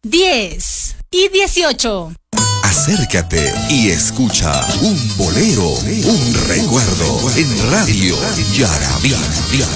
10 y 18. Acércate y escucha un bolero, un recuerdo en Radio Yarabí.